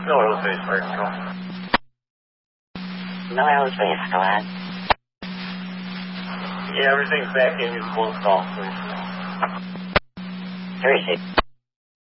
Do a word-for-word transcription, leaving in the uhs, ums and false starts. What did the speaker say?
No aerospace, fire control. No aerospace, go ahead. Yeah, everything's back in. You can close call, please. Seriously.